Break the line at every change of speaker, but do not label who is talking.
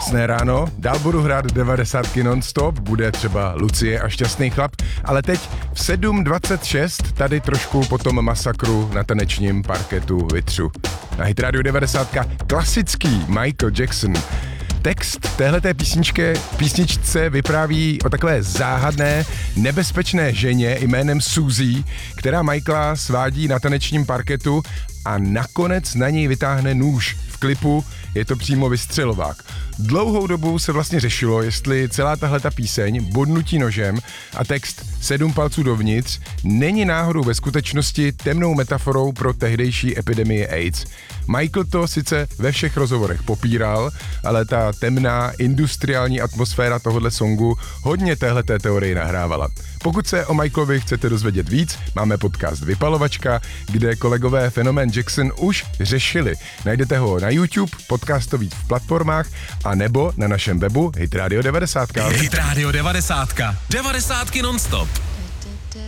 Krásné ráno, dál budu hrát 90 non-stop, bude třeba Lucie a šťastný chlap, ale teď v 7:26 tady trošku po tom masakru na tanečním parketu vytřu. Na Hit Radio 90 klasický Michael Jackson. Text téhleté písničce vypráví o takové záhadné, nebezpečné ženě jménem Suzy, která Michaela svádí na tanečním parketu a nakonec na něj vytáhne nůž. V klipu je to přímo vystřelovák. Dlouhou dobu se vlastně řešilo, jestli celá tahleta píseň Bodnutí nožem a text 7 palců dovnitř není náhodou ve skutečnosti temnou metaforou pro tehdejší epidemii AIDS. Michael to sice ve všech rozhovorech popíral, ale ta temná industriální atmosféra tohohle songu hodně téhleté teorii nahrávala. Pokud se o Michaelovi chcete dozvědět víc, máme podcast Vypalovačka, kde kolegové fenomén Jackson už řešili. Najdete ho na YouTube, podcastový v platformách a nebo na našem webu Hit Radio 90.
Hit Radio 90. 90 non-stop.